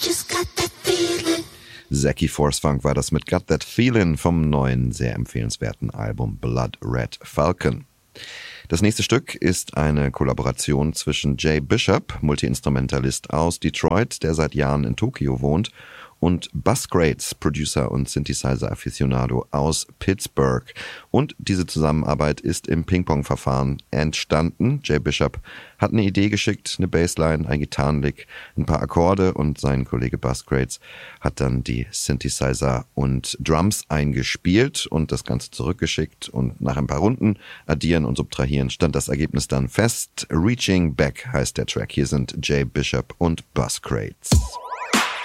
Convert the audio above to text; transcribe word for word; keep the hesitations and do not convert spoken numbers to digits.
Just got that feeling. Zacky Force Funk war das mit Got That Feelin' vom neuen, sehr empfehlenswerten Album Blood Red Falcon. Das nächste Stück ist eine Kollaboration zwischen Jay Bishop, Multiinstrumentalist aus Detroit, der seit Jahren in Tokio wohnt, und Buscrates, Producer und Synthesizer-Aficionado aus Pittsburgh. Und diese Zusammenarbeit ist im Ping-Pong-Verfahren entstanden. Jay Bishop hat eine Idee geschickt, eine Bassline, ein Gitarrenlick, ein paar Akkorde, und sein Kollege Buscrates hat dann die Synthesizer und Drums eingespielt und das Ganze zurückgeschickt, und nach ein paar Runden addieren und subtrahieren stand das Ergebnis dann fest. Reaching Back heißt der Track. Hier sind Jay Bishop und Buscrates.